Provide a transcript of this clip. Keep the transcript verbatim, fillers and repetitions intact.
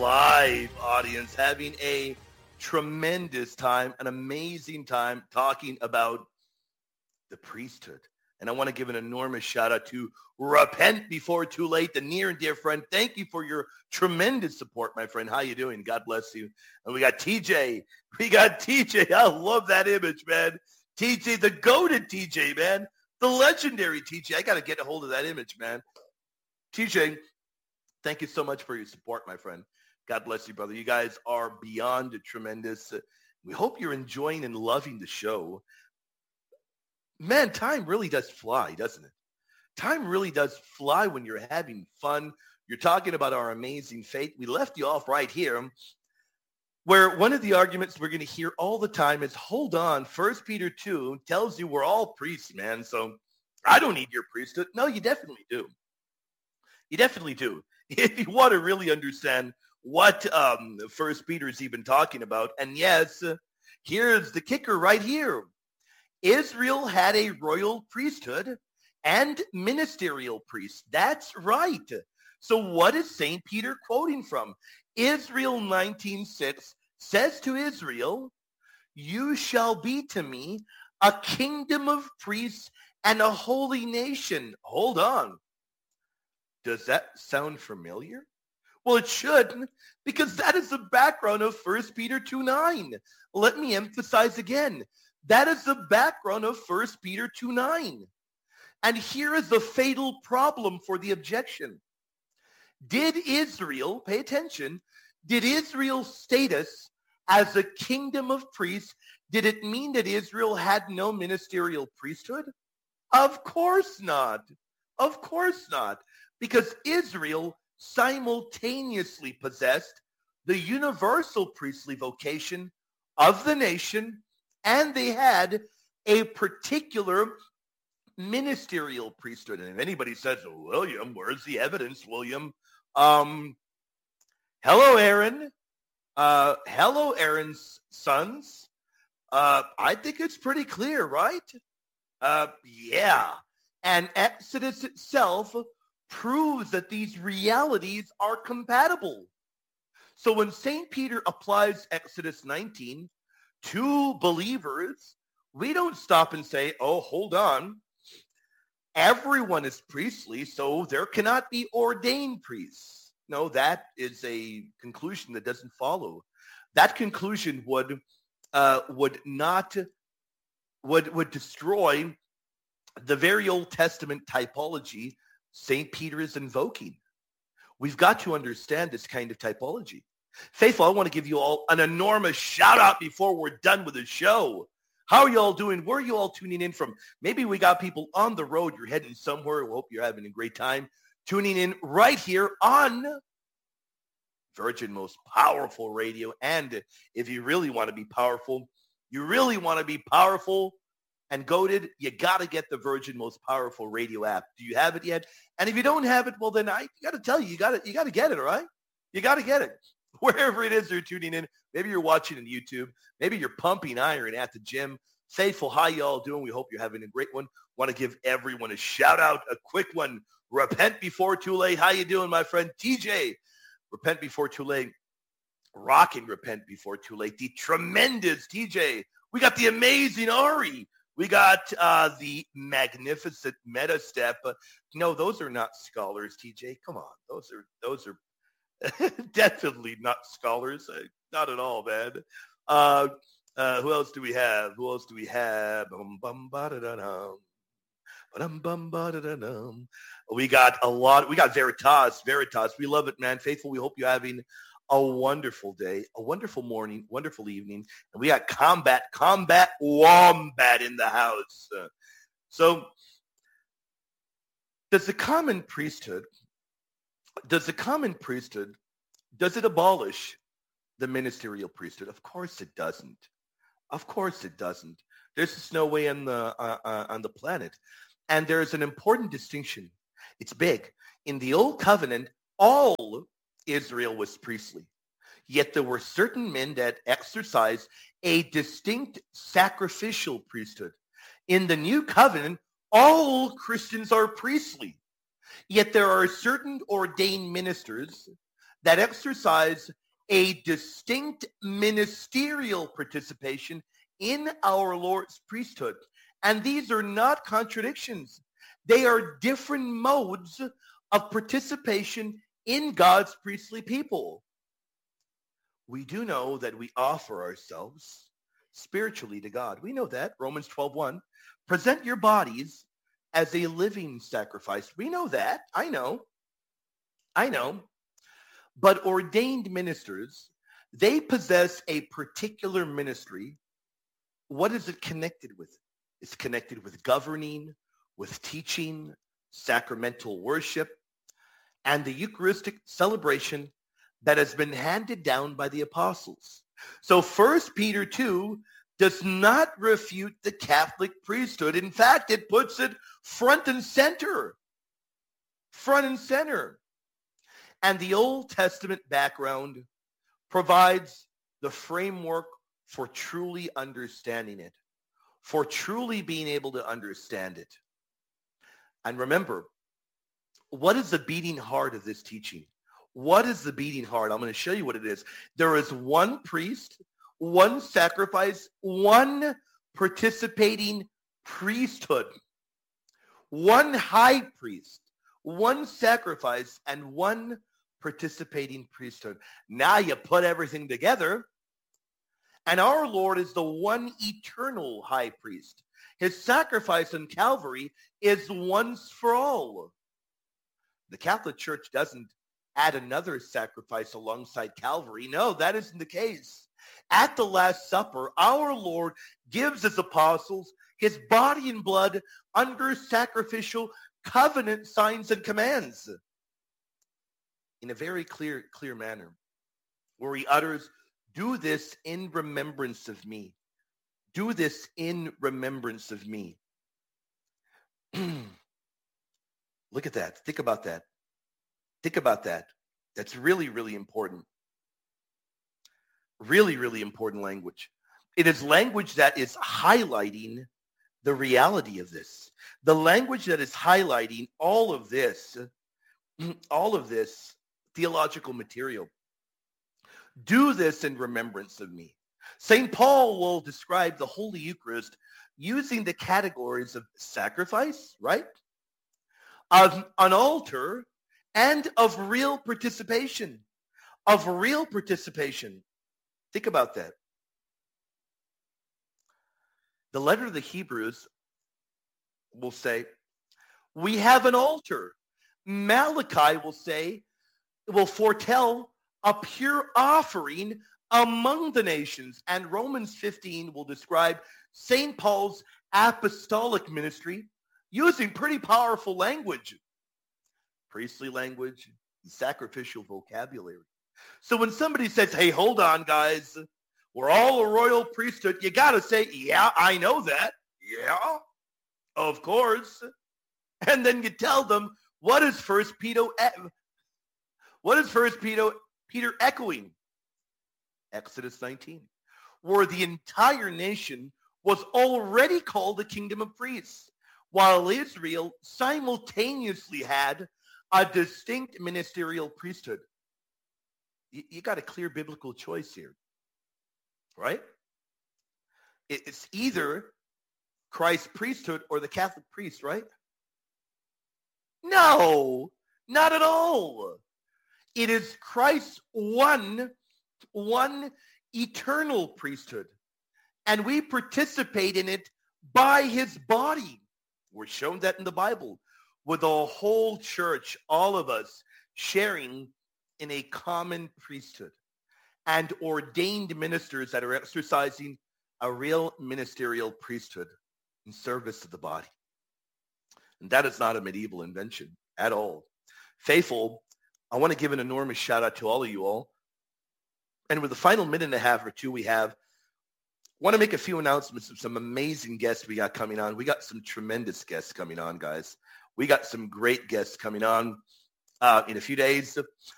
live audience having a tremendous time, an amazing time talking about the priesthood. And I want to give an enormous shout out to Repent Before Too Late, the near and dear friend. Thank you for your tremendous support, my friend. How you doing? God bless you. And we got T J. We got T J. I love that image, man. T J, the goated T J, man. The legendary T J. I got to get a hold of that image, man. T J, thank you so much for your support, my friend. God bless you, brother. You guys are beyond tremendous. We hope you're enjoying and loving the show. Man, time really does fly, doesn't it? Time really does fly when you're having fun. You're talking about our amazing faith. We left you off right here, where one of the arguments we're going to hear all the time is, hold on, First Peter two tells you we're all priests, man, so I don't need your priesthood. No, you definitely do. You definitely do. If you want to really understand what um, First Peter is even talking about, and yes, here's the kicker right here. Israel had a royal priesthood and ministerial priests. That's right. So what is Saint Peter quoting from? Israel nineteen six says to Israel, you shall be to me a kingdom of priests and a holy nation. Hold on. Does that sound familiar? Well, it should, because that is the background of First Peter two nine. Let me emphasize again. That is the background of First Peter two nine. And here is the fatal problem for the objection. Did Israel, pay attention, did Israel's status as a kingdom of priests, did it mean that Israel had no ministerial priesthood? Of course not. Of course not. Because Israel simultaneously possessed the universal priestly vocation of the nation, and they had a particular ministerial priesthood. And if anybody says, William, where's the evidence, William? Um, hello, Aaron. Uh, hello, Aaron's sons. Uh, I think it's pretty clear, right? Uh, yeah. And Exodus itself proves that these realities are compatible. So when Saint Peter applies Exodus nineteen to believers, we don't stop and say, oh, hold on. Everyone is priestly, so there cannot be ordained priests. No, that is a conclusion that doesn't follow. That conclusion would uh, would not would would destroy the very Old Testament typology Saint Peter is invoking. We've got to understand this kind of typology. Faithful, I want to give you all an enormous shout out before we're done with the show. How are you all doing? Where are you all tuning in from? Maybe we got people on the road. You're heading somewhere. We hope you're having a great time tuning in right here on Virgin Most Powerful Radio. And if you really want to be powerful, you really want to be powerful and goated, you got to get the Virgin Most Powerful Radio app. Do you have it yet? And if you don't have it, well, then I got to tell you, you got to you got to get it, all right? You got to get it. Wherever it is you're tuning in, maybe you're watching on YouTube, maybe you're pumping iron at the gym. Faithful, how you all doing? We hope you're having a great one. Want to give everyone a shout out, a quick one. Repent Before Too Late. How you doing, my friend T J? Repent Before Too Late. Rocking Repent Before Too Late. The tremendous T J. We got the amazing Ari. We got uh, the magnificent Meta Step. Uh, no, those are not scholars, T J. Come on. Those are those are definitely not scholars. Uh, not at all, man. Uh, uh, who else do we have? Who else do we have? Bum, bum, ba-da-da-dum. Ba-dum, bum, ba-da-da-dum. We got a lot. We got Veritas. Veritas. We love it, man. Faithful, we hope you're having a wonderful day, a wonderful morning, wonderful evening. And we got Combat, Combat Wombat in the house. Uh, so does the common priesthood, does the common priesthood, does it abolish the ministerial priesthood? Of course it doesn't. Of course it doesn't. There's just no way on the, uh, uh, on the planet. And there's an important distinction. It's big. In the Old Covenant, all Israel was priestly. Yet there were certain men that exercised a distinct sacrificial priesthood. In the New Covenant, all Christians are priestly. Yet there are certain ordained ministers that exercise a distinct ministerial participation in our Lord's priesthood. And these are not contradictions. They are different modes of participation in God's priestly people. We do know that we offer ourselves spiritually to God. We know that. Romans twelve one. Present your bodies as a living sacrifice. We know that. I know. I know. But ordained ministers, they possess a particular ministry. What is it connected with? It's connected with governing, with teaching, sacramental worship, and the Eucharistic celebration that has been handed down by the apostles. So First Peter two does not refute the Catholic priesthood. In fact, it puts it front and center. Front and center. And the Old Testament background provides the framework for truly understanding it, for truly being able to understand it. And remember, what is the beating heart of this teaching? What is the beating heart? I'm going to show you what it is. There is one priest, one sacrifice, one participating priesthood, one high priest, one sacrifice, and one participating priesthood. Now you put everything together, and our Lord is the one eternal high priest. His sacrifice on Calvary is once for all. The Catholic Church doesn't add another sacrifice alongside Calvary. No, that isn't the case. At the Last Supper, our Lord gives his apostles his body and blood under sacrificial covenant signs and commands in a very clear, clear manner, where he utters, do this in remembrance of me. Do this in remembrance of me. Look at that. Think about that. Think about that. That's really, really important. Really, really important language. It is language that is highlighting the reality of this. The language that is highlighting all of this, all of this theological material. Do this in remembrance of me. Saint Paul will describe the Holy Eucharist using the categories of sacrifice, right? Of an altar, and of real participation. Of real participation. Think about that. The letter of the Hebrews will say, we have an altar. Malachi will say, will foretell a pure offering among the nations. And Romans fifteen will describe Saint Paul's apostolic ministry using pretty powerful language. Priestly language, and sacrificial vocabulary. So when somebody says, hey, hold on, guys, we're all a royal priesthood, you got to say, yeah, I know that. Yeah, of course. And then you tell them, what is First Peter, what is First Peter, Peter echoing? Exodus nineteen, where the entire nation was already called a kingdom of priests, while Israel simultaneously had a distinct ministerial priesthood. You, you got a clear biblical choice here, right? It's either Christ's priesthood or the Catholic priest, right? No, not at all. It is Christ's one, one eternal priesthood, and we participate in it by his body. We're shown that in the Bible, with the whole church, all of us sharing in a common priesthood and ordained ministers that are exercising a real ministerial priesthood in service to the body. And that is not a medieval invention at all. Faithful, I want to give an enormous shout out to all of you all. And with the final minute and a half or two we have, I want to make a few announcements of some amazing guests we got coming on. We got some tremendous guests coming on, guys. We got some great guests coming on uh, in a few days.